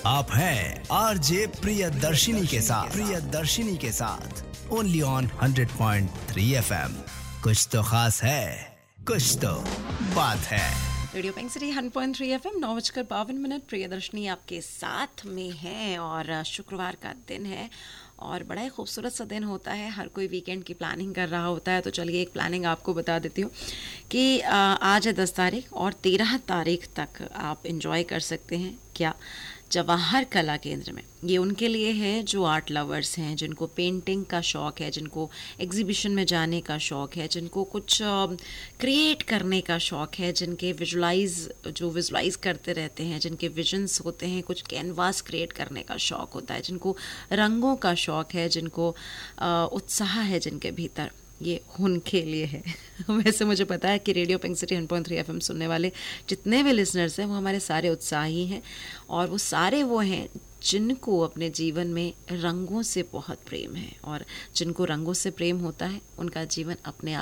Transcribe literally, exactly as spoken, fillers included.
आप हैं आरजे प्रियदर्शिनी के साथ प्रियदर्शिनी के साथ only on hundred point three FM. कुछ तो खास है, कुछ तो बात है। Radio pink city hundred point three FM, नौ बजकर बावन मिनट। प्रियदर्शनी आपके साथ में है और शुक्रवार का दिन है और बड़ा ही खूबसूरत सा दिन होता है। हर कोई वीकेंड की प्लानिंग कर रहा होता है, तो चलिए एक प्लानिंग आपको बता देती हूँ कि आज है दस तारीख और तेरह तारीख तक आप एंजॉय कर सकते हैं क्या जवाहर कला केंद्र में। ये उनके लिए है जो आर्ट लवर्स हैं, जिनको पेंटिंग का शौक़ है, जिनको एग्जीबिशन में जाने का शौक़ है, जिनको कुछ क्रिएट करने का शौक़ है, जिनके विजुलाइज जो विजुलाइज करते रहते हैं, जिनके विजन्स होते हैं, कुछ कैनवास क्रिएट करने का शौक़ होता है, जिनको रंगों का शौक़ है, जिनको उत्साह है जिनके भीतर, ये उनके लिए है। वैसे मुझे पता है कि radio pink city hundred point three FM सुनने वाले जितने भी लिसनर्स हैं वो हमारे सारे उत्साही हैं और वो सारे वो हैं जिनको अपने जीवन में रंगों से बहुत प्रेम है और जिनको रंगों से प्रेम होता है उनका जीवन अपने आप